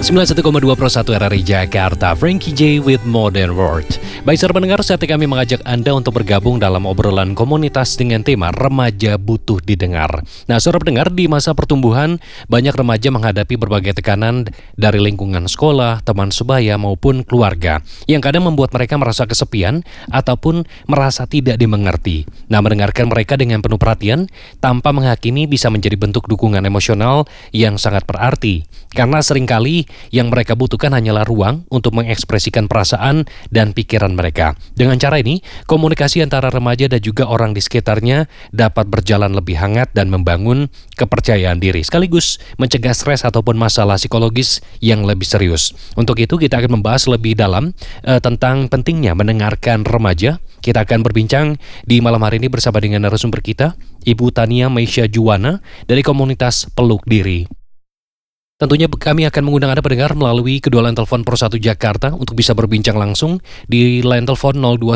91,2 Pro 1 RRI Jakarta, Frankie J with Modern World. Baik saudara pendengar, saatnya kami mengajak Anda untuk bergabung dalam obrolan komunitas dengan tema Remaja Butuh Didengar. Nah saudara pendengar, di masa pertumbuhan, banyak remaja menghadapi berbagai tekanan dari lingkungan sekolah, teman sebaya maupun keluarga, yang kadang membuat mereka merasa kesepian ataupun merasa tidak dimengerti. Nah mendengarkan mereka dengan penuh perhatian, tanpa menghakimi bisa menjadi bentuk dukungan emosional yang sangat berarti. Karena seringkali yang mereka butuhkan hanyalah ruang untuk mengekspresikan perasaan dan pikiran mereka. Dengan cara ini, komunikasi antara remaja dan juga orang di sekitarnya dapat berjalan lebih hangat dan membangun kepercayaan diri, sekaligus mencegah stres ataupun masalah psikologis yang lebih serius. Untuk itu, kita akan membahas lebih dalam tentang pentingnya mendengarkan remaja. Kita akan berbincang di malam hari ini bersama dengan narasumber kita, Ibu Tania Meisha Juwana dari komunitas Peluk Diri. Tentunya kami akan mengundang Anda pendengar melalui kedua line telepon Pro 1 Jakarta untuk bisa berbincang langsung di line telepon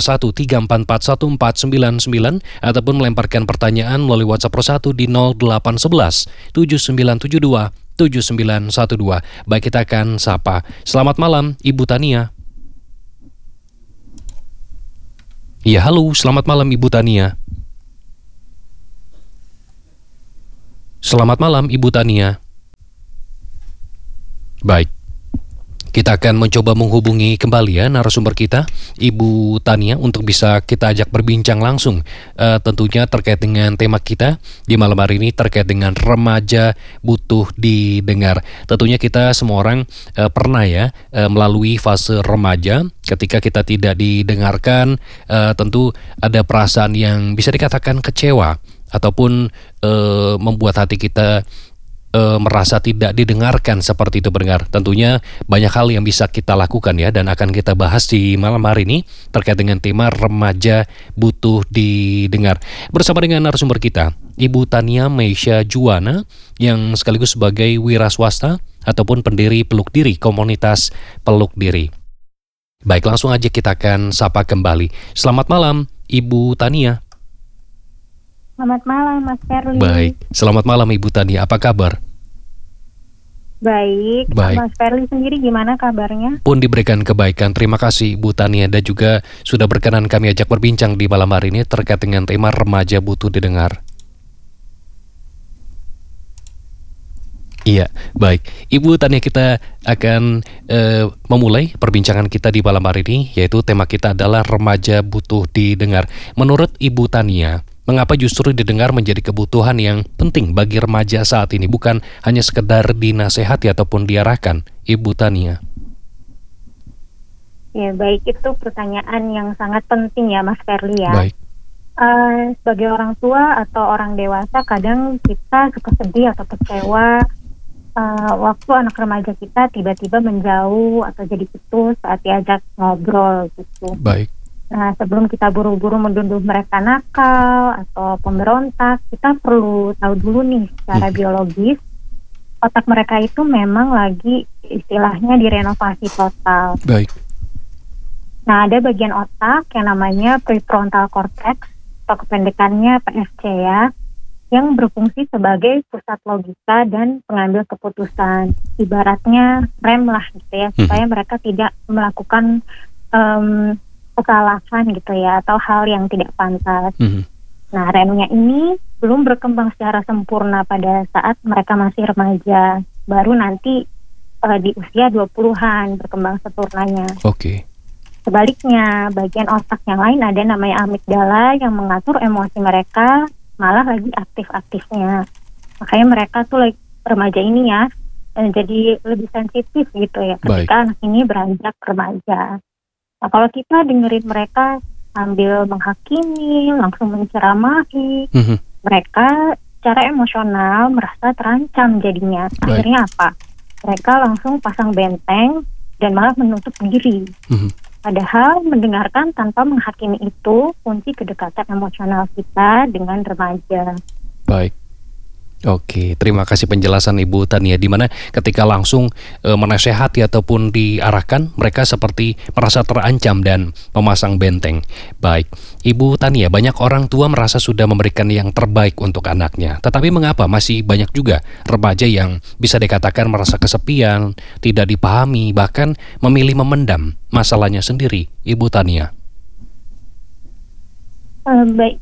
0213441499 ataupun melemparkan pertanyaan melalui WhatsApp Pro 1 di 0811 7972 7912. Baik, kita akan sapa. Selamat malam Ibu Tania. Ya, halo, selamat malam Ibu Tania. Selamat malam Ibu Tania. Baik, kita akan mencoba menghubungi kembali ya narasumber kita, Ibu Tania, untuk bisa kita ajak berbincang langsung tentunya terkait dengan tema kita di malam hari ini terkait dengan remaja butuh didengar. Tentunya kita semua orang pernah ya melalui fase remaja. Ketika kita tidak didengarkan, tentu ada perasaan yang bisa dikatakan kecewa ataupun membuat hati kita merasa tidak didengarkan seperti itu pendengar. Tentunya banyak hal yang bisa kita lakukan ya, dan akan kita bahas di malam hari ini terkait dengan tema remaja butuh didengar bersama dengan narasumber kita, Ibu Tania Meisha Juwana, yang sekaligus sebagai wira swasta ataupun pendiri Peluk Diri, komunitas Peluk Diri. Baik, langsung aja kita akan sapa kembali. Selamat malam Ibu Tania. Selamat malam Mas Ferli. Baik, selamat malam Ibu Tania, apa kabar? Baik. Mas Ferli sendiri gimana kabarnya? Pun diberikan kebaikan, terima kasih Ibu Tania, dan juga sudah berkenan kami ajak berbincang di malam hari ini terkait dengan tema remaja butuh didengar. Iya, baik. Ibu Tania, kita akan memulai perbincangan kita di malam hari ini, yaitu tema kita adalah remaja butuh didengar. Menurut Ibu Tania, mengapa justru didengar menjadi kebutuhan yang penting bagi remaja saat ini, bukan hanya sekedar dinasehati ataupun diarahkan, Ibu Tania? Ya, baik, itu pertanyaan yang sangat penting ya Mas Ferli ya. Baik. Sebagai orang tua atau orang dewasa, kadang kita suka sedih atau kecewa waktu anak remaja kita tiba-tiba menjauh atau jadi putus saat diajak ngobrol gitu. Baik. Nah, sebelum kita buru-buru mendunduh mereka nakal atau pemberontak, kita perlu tahu dulu nih secara biologis otak mereka itu memang lagi istilahnya direnovasi total. Baik. Nah, ada bagian otak yang namanya prefrontal cortex atau kependekannya PFC ya, yang berfungsi sebagai pusat logika dan pengambil keputusan. Ibaratnya rem lah gitu ya, supaya mereka tidak melakukan kesalahan gitu ya, atau hal yang tidak pantas. Nah, remnya ini belum berkembang secara sempurna pada saat mereka masih remaja. Baru nanti di usia 20-an berkembang sempurnanya. Oke. Sebaliknya, bagian otak yang lain ada namanya amigdala yang mengatur emosi mereka, malah lagi aktif-aktifnya. Makanya mereka tuh remaja ini ya jadi lebih sensitif gitu ya ketika anak ini beranjak remaja. Nah, kalau kita dengerin mereka sambil menghakimi, langsung menceramahi, mereka secara emosional merasa terancam jadinya. Akhirnya apa? Mereka langsung pasang benteng dan malah menutup diri. Padahal mendengarkan tanpa menghakimi itu kunci kedekatan emosional kita dengan remaja. Baik. Oke, terima kasih penjelasan Ibu Tania, di mana ketika langsung menasehati ataupun diarahkan, mereka seperti merasa terancam dan memasang benteng. Baik, Ibu Tania, banyak orang tua merasa sudah memberikan yang terbaik untuk anaknya. Tetapi mengapa masih banyak juga remaja yang bisa dikatakan merasa kesepian, tidak dipahami, bahkan memilih memendam masalahnya sendiri, Ibu Tania? Baik,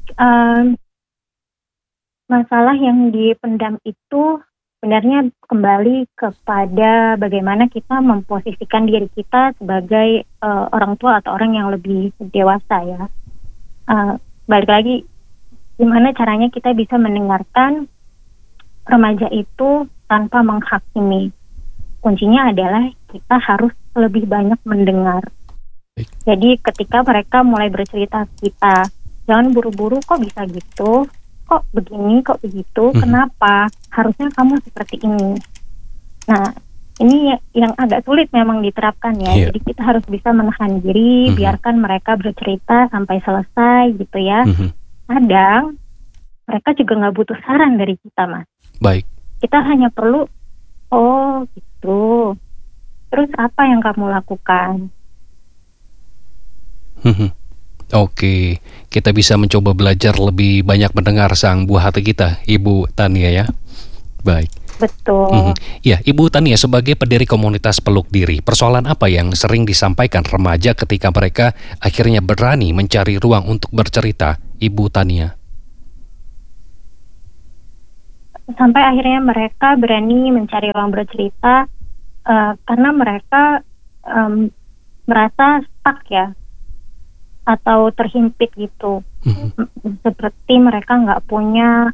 masalah yang dipendam itu sebenarnya kembali kepada bagaimana kita memposisikan diri kita sebagai orang tua atau orang yang lebih dewasa ya. Balik lagi, gimana caranya kita bisa mendengarkan remaja itu tanpa menghakimi. Kuncinya adalah kita harus lebih banyak mendengar. Jadi ketika mereka mulai bercerita ke kita, jangan buru-buru, kok bisa gitu, kok begini, kok begitu, kenapa, harusnya kamu seperti ini. Nah, ini yang agak sulit memang diterapkan ya. Jadi kita harus bisa menahan diri, biarkan mereka bercerita sampai selesai gitu ya. Kadang mereka juga nggak butuh saran dari kita, Mas. Baik. Kita hanya perlu, oh gitu, terus apa yang kamu lakukan? Oke, kita bisa mencoba belajar lebih banyak mendengar sang buah hati kita, Ibu Tania ya. Baik. Betul. Ya, Ibu Tania, sebagai pendiri komunitas peluk diri, persoalan apa yang sering disampaikan remaja ketika mereka akhirnya berani mencari ruang untuk bercerita, Ibu Tania? Sampai akhirnya mereka berani mencari ruang bercerita karena mereka merasa stuck ya, atau terhimpit gitu. Seperti mereka nggak punya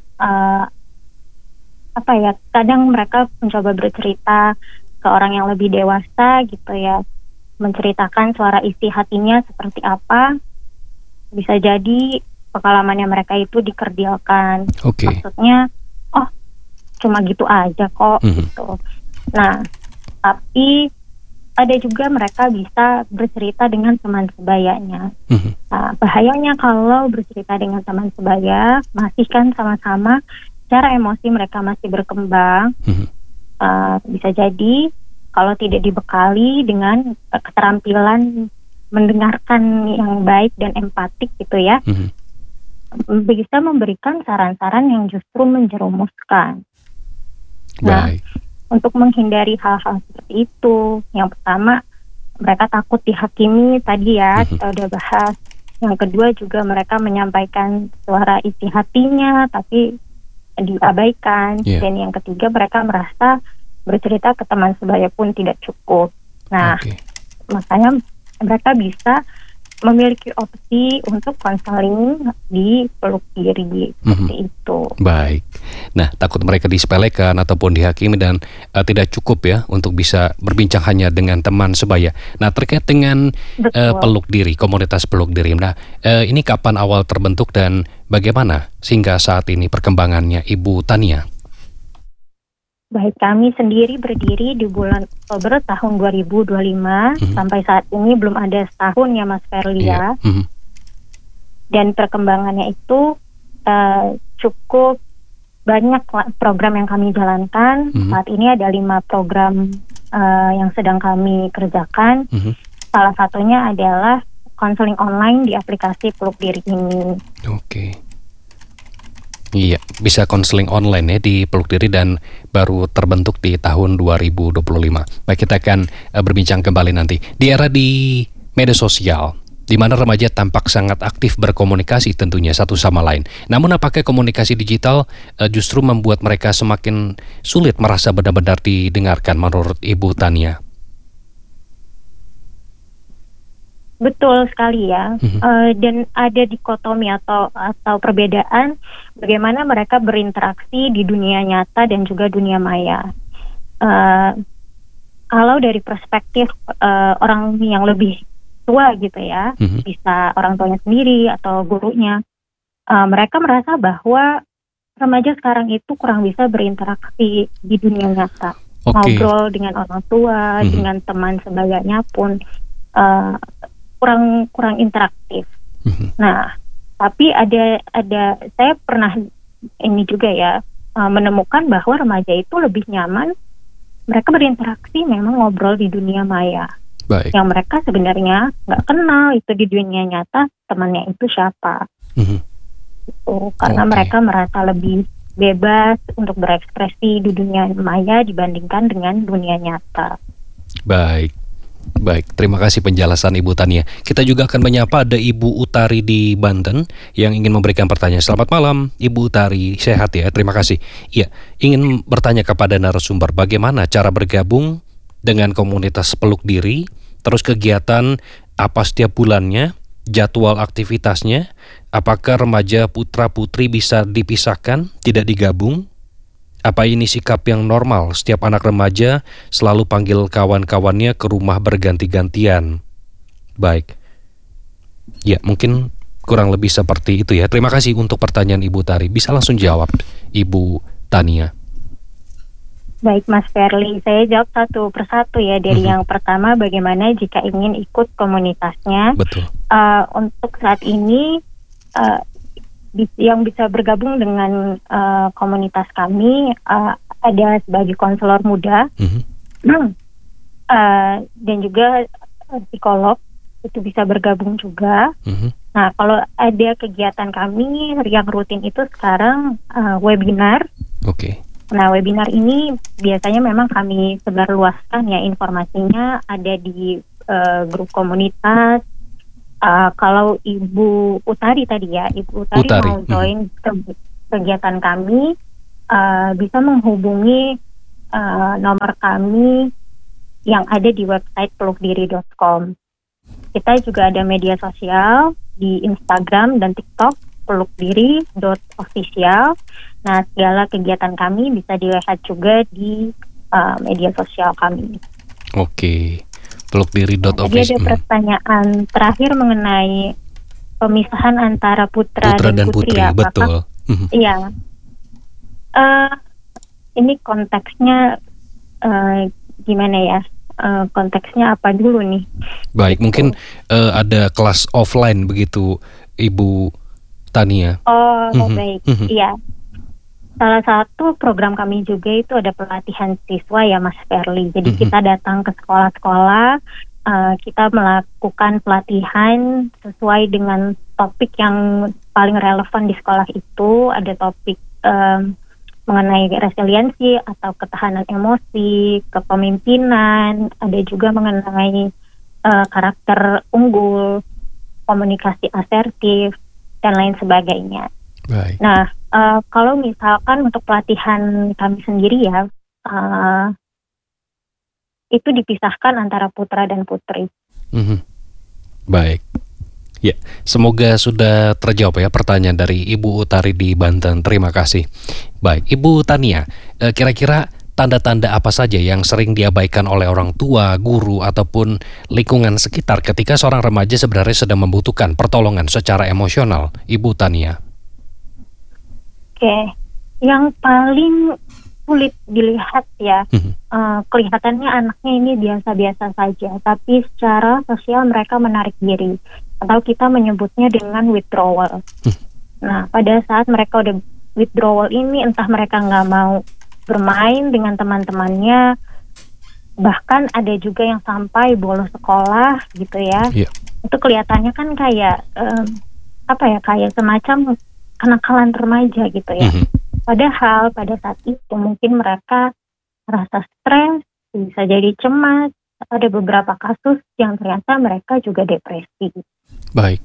kadang mereka mencoba bercerita ke orang yang lebih dewasa gitu ya, menceritakan suara isi hatinya seperti apa. Bisa jadi pengalamannya mereka itu dikerdilkan. Maksudnya, oh cuma gitu aja kok gitu. Nah, tapi ada juga mereka bisa bercerita dengan teman sebayanya. Nah, bahayanya kalau bercerita dengan teman sebaya, masih kan sama-sama, cara emosi mereka masih berkembang. Bisa jadi kalau tidak dibekali dengan keterampilan mendengarkan yang baik dan empatik gitu ya, bisa memberikan saran-saran yang justru menjerumuskan. Nah, untuk menghindari hal-hal seperti itu, yang pertama mereka takut dihakimi tadi ya, kita udah bahas. Yang kedua juga mereka menyampaikan suara isi hatinya tapi diabaikan. Dan yang ketiga mereka merasa bercerita ke teman sebaya pun tidak cukup. Nah, makanya mereka bisa memiliki opsi untuk konseling di peluk diri seperti itu. Baik. Nah, takut mereka disepelekan ataupun dihakimi dan tidak cukup ya untuk bisa berbincang hanya dengan teman sebaya. Nah, terkait dengan peluk diri, komunitas peluk diri. Nah, ini kapan awal terbentuk dan bagaimana sehingga saat ini perkembangannya, Ibu Tania? Baik, kami sendiri berdiri di bulan Oktober tahun 2025. Sampai saat ini belum ada setahun ya Mas Ferlia. Dan perkembangannya itu cukup banyak program yang kami jalankan. Saat ini ada 5 program yang sedang kami kerjakan. Salah satunya adalah konseling online di aplikasi peluk diri ini. Iya, bisa konseling online ya di peluk diri dan baru terbentuk di tahun 2025. Baik, kita akan berbincang kembali nanti. Di era di media sosial, di mana remaja tampak sangat aktif berkomunikasi tentunya satu sama lain. Namun apakah komunikasi digital justru membuat mereka semakin sulit merasa benar-benar didengarkan menurut Ibu Tania? Betul sekali ya, dan ada dikotomi atau perbedaan bagaimana mereka berinteraksi di dunia nyata dan juga dunia maya. Kalau dari perspektif orang yang lebih tua gitu ya, bisa orang tuanya sendiri atau gurunya, mereka merasa bahwa remaja sekarang itu kurang bisa berinteraksi di dunia nyata. Ngobrol dengan orang tua, dengan teman sebayanya pun kurang interaktif. Nah, tapi ada saya pernah ini juga ya, menemukan bahwa remaja itu lebih nyaman mereka berinteraksi memang ngobrol di dunia maya. Baik. Yang mereka sebenarnya nggak kenal itu di dunia nyata temannya itu siapa. Gitu. Karena mereka merasa lebih bebas untuk berekspresi di dunia maya dibandingkan dengan dunia nyata. Baik. Terima kasih penjelasan Ibu Tania. Kita juga akan menyapa ada Ibu Utari di Banten yang ingin memberikan pertanyaan. Selamat malam Ibu Utari, sehat ya? Terima kasih. Iya, ingin bertanya kepada narasumber bagaimana cara bergabung dengan komunitas peluk diri, terus kegiatan apa setiap bulannya, jadwal aktivitasnya, apakah remaja putra putri bisa dipisahkan, tidak digabung? Apa ini sikap yang normal setiap anak remaja selalu panggil kawan-kawannya ke rumah berganti-gantian? Baik. Ya, mungkin kurang lebih seperti itu ya. Terima kasih untuk pertanyaan Ibu Tari. Bisa langsung jawab Ibu Tania. Baik Mas Ferli, saya jawab satu persatu ya. Dari yang pertama, bagaimana jika ingin ikut komunitasnya. Betul. Untuk saat ini yang bisa bergabung dengan komunitas kami ada sebagai konselor muda dan juga psikolog itu bisa bergabung juga. Nah, kalau ada kegiatan kami yang rutin itu sekarang webinar. Oke. Nah, webinar ini biasanya memang kami sebarluaskan ya, informasinya ada di grup komunitas. Kalau Ibu Utari tadi ya, Ibu Utari mau join kegiatan kami, bisa menghubungi nomor kami yang ada di website pelukdiri.com. Kita juga ada media sosial di Instagram dan TikTok, pelukdiri.official. Nah, segala kegiatan kami bisa dilihat juga di media sosial kami. Oke. pelukdiri.official. Tadi ada pertanyaan terakhir mengenai pemisahan antara putra dan putri ya, betul. Iya. Ini konteksnya gimana ya? Konteksnya apa dulu nih? Baik, mungkin ada kelas offline begitu, Ibu Tania. Oh, baik. Iya. Salah satu program kami juga itu ada pelatihan siswa ya, Mas Ferli. Jadi kita datang ke sekolah-sekolah, kita melakukan pelatihan sesuai dengan topik yang paling relevan di sekolah itu. Ada topik mengenai resiliensi atau ketahanan emosi, kepemimpinan, ada juga mengenai karakter unggul, komunikasi asertif, dan lain sebagainya. Baik. Nah, kalau misalkan untuk pelatihan kami sendiri ya, itu dipisahkan antara putra dan putri. Baik. Ya, semoga sudah terjawab ya pertanyaan dari Ibu Utari di Banten. Terima kasih. Baik, Ibu Tania, kira-kira tanda-tanda apa saja yang sering diabaikan oleh orang tua, guru, ataupun lingkungan sekitar ketika seorang remaja sebenarnya sedang membutuhkan pertolongan secara emosional, Ibu Tania? Oke, yang paling sulit dilihat ya, kelihatannya anaknya ini biasa-biasa saja, tapi secara sosial mereka menarik diri, atau kita menyebutnya dengan withdrawal. Nah, pada saat mereka udah withdrawal ini, entah mereka nggak mau bermain dengan teman-temannya, bahkan ada juga yang sampai bolos sekolah gitu ya. Itu kelihatannya kan kayak kayak semacam kenakalan remaja gitu ya. Padahal pada saat itu mungkin mereka merasa stres, bisa jadi cemas. Ada beberapa kasus yang ternyata mereka juga depresi. Baik.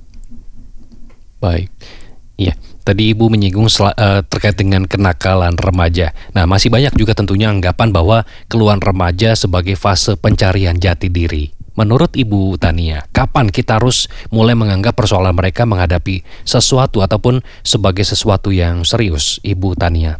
Iya, tadi Ibu menyinggung terkait dengan kenakalan remaja. Nah, masih banyak juga tentunya anggapan bahwa keluhan remaja sebagai fase pencarian jati diri. Menurut Ibu Tania, kapan kita harus mulai menganggap persoalan mereka menghadapi sesuatu ataupun sebagai sesuatu yang serius, Ibu Tania?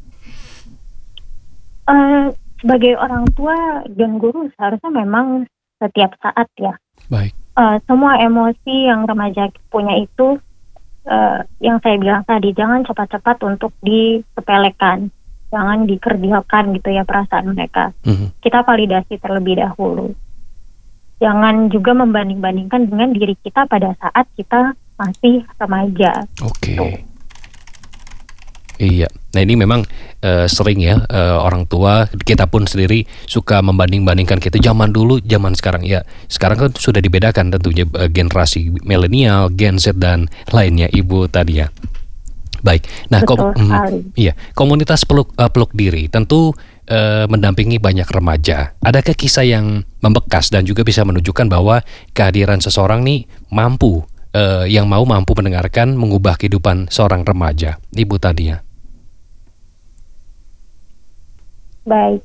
Sebagai orang tua dan guru seharusnya memang setiap saat ya. Baik. Semua emosi yang remaja punya itu, yang saya bilang tadi, jangan cepat-cepat untuk disepelekan, jangan dikerdilkan gitu ya perasaan mereka. Kita validasi terlebih dahulu. Jangan juga membanding-bandingkan dengan diri kita pada saat kita masih remaja. Oke. Iya. Nah ini memang sering ya, orang tua kita pun sendiri suka membanding-bandingkan kita zaman dulu, zaman sekarang. Ya, sekarang kan sudah dibedakan tentunya generasi milenial, Gen Z dan lainnya, Ibu Tania. Baik. Nah, Betul sekali. iya, komunitas peluk diri tentu mendampingi banyak remaja. Adakah kisah yang membekas dan juga bisa menunjukkan bahwa kehadiran seseorang nih yang mampu mendengarkan, mengubah kehidupan seorang remaja, Ibu Tania? Baik.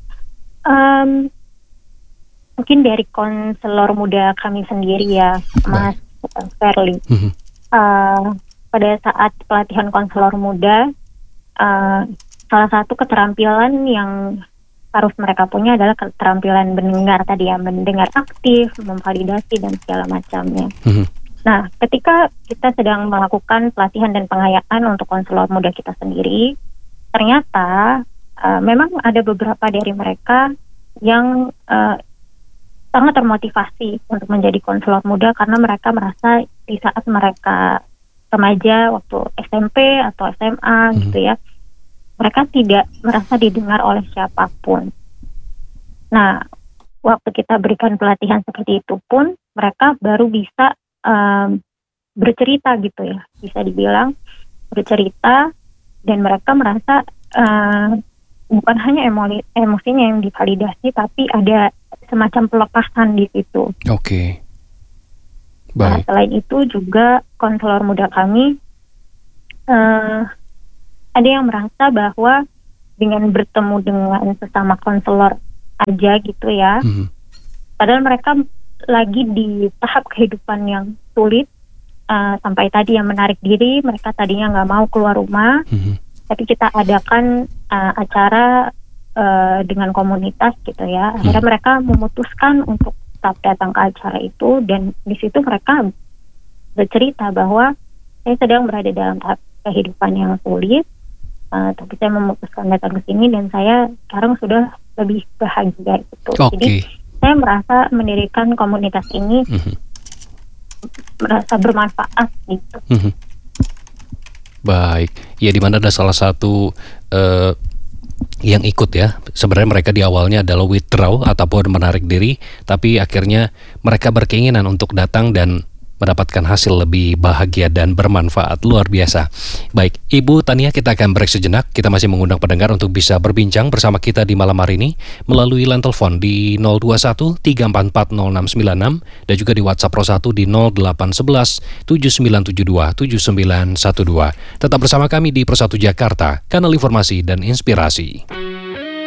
Mungkin dari konselor muda kami sendiri ya, Mas Verly. Pada saat pelatihan konselor muda, salah satu keterampilan yang harus mereka punya adalah keterampilan mendengar tadi ya, mendengar aktif, memvalidasi dan segala macamnya. Nah, ketika kita sedang melakukan pelatihan dan pengayaan untuk konselor muda kita sendiri, ternyata memang ada beberapa dari mereka yang sangat termotivasi untuk menjadi konselor muda karena mereka merasa di saat mereka remaja waktu SMP atau SMA gitu ya, mereka tidak merasa didengar oleh siapapun. Nah, waktu kita berikan pelatihan seperti itu pun mereka baru bisa bercerita gitu ya, bisa dibilang bercerita, dan mereka merasa bukan hanya emosinya yang divalidasi, tapi ada semacam pelepasan di situ. Oke. Nah, Baik. selain itu juga konselor muda kami ada yang merasa bahwa dengan bertemu dengan sesama konselor aja gitu ya, padahal mereka lagi di tahap kehidupan yang sulit, sampai tadi yang menarik diri, mereka tadinya nggak mau keluar rumah, tapi kita adakan acara dengan komunitas gitu ya. Akhirnya mereka memutuskan untuk tetap datang ke acara itu, dan di situ mereka bercerita bahwa saya sedang berada dalam tahap kehidupan yang sulit, tapi saya memutuskan datang ke sini dan saya sekarang sudah lebih bahagia gitu. Jadi saya merasa mendirikan komunitas ini merasa bermanfaat gitu. Baik, ya di mana ada salah satu yang ikut ya. Sebenarnya mereka di awalnya adalah withdraw ataupun menarik diri, tapi akhirnya mereka berkeinginan untuk datang dan mendapatkan hasil lebih bahagia dan bermanfaat. Luar biasa. Baik, Ibu Tania, kita akan break sejenak. Kita masih mengundang pendengar untuk bisa berbincang bersama kita di malam hari ini melalui line telepon di 021 344 0696 dan juga di WhatsApp Pro 1 di 0811 7972 7912. Tetap bersama kami di Pro 1 Jakarta, kanal informasi dan inspirasi.